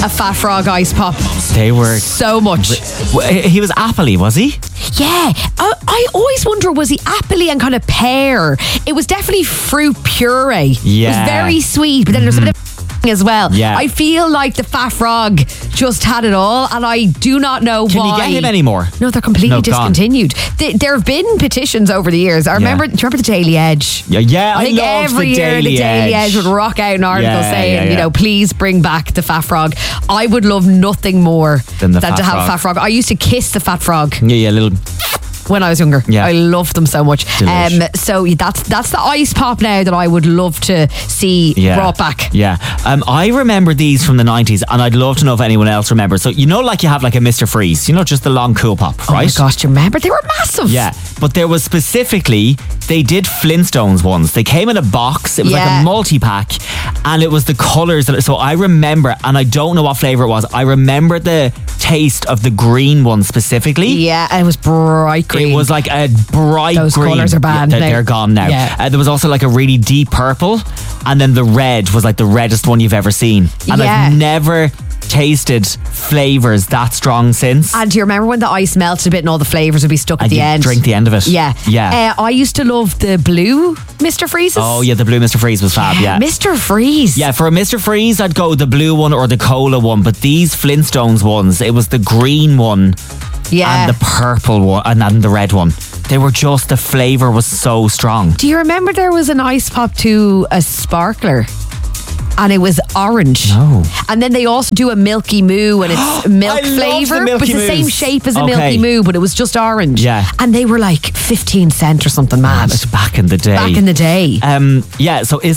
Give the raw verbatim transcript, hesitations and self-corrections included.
a Fat Frog ice pop. They were So much. He was appley, was he? Yeah. I, I always wonder, was he appley and kind of pear? It was definitely fruit puree. Yeah. It was very sweet, but then there's a bit of as well. Yeah. I feel like the Fat Frog just had it all, and I do not know Can why. you get him anymore? No, they're completely No, gone. discontinued. They, there have been petitions over the years. I remember. Do you remember the Daily Edge? Yeah, yeah. I think loved every the year Daily the Daily Edge. Edge would rock out an article Yeah, saying, yeah, you yeah. know, please bring back the Fat Frog. I would love nothing more Than the than Fat to have Frog. a Fat Frog. I used to kiss the Fat Frog Yeah, yeah, little. when I was younger. Yeah. I loved them so much. Delish. Um, so that's that's the ice pop now that I would love to see Yeah. brought back. Yeah. Um, I remember these from the nineties, and I'd love to know if anyone else remembers. So, you know, like you have like a Mister Freeze, you know, just the long cool pop, Oh right? my gosh, do you remember? They were massive. Yeah, but there was specifically, they did Flintstones ones. They came in a box. It was Yeah. like a multi-pack, and it was the colours. That, so I remember, and I don't know what flavour it was, I remember the taste of the green one specifically. Yeah, and it was bright green. It was like a bright Those green. colours are bad Yeah, they're, now. they're gone now. Yeah. Uh, there was also like a really deep purple, and then the red was like the reddest one you've ever seen. And Yeah. I've never tasted flavours that strong since. And do you remember when the ice melted a bit and all the flavours would be stuck at And the you end? drink the end of it. Yeah. Yeah. Uh, I used to love the blue Mister Freezes. Oh yeah, the blue Mister Freeze was fab. Yeah. Mister Freeze. Yeah, for a Mister Freeze, I'd go the blue one or the cola one. But these Flintstones ones, it was the green one Yeah. and the purple one and then the red one. They were just, the flavour was so strong. Do you remember there was an ice pop to a sparkler? And it was orange. No. And then they also do a Milky Moo, and it's milk I love the flavour. Milky But it's the same Moos. shape as a Okay. Milky Moo, but it was just orange. Yeah. And they were like fifteen cent or something mad. It's back in the day. Back in the day. Um, yeah, so is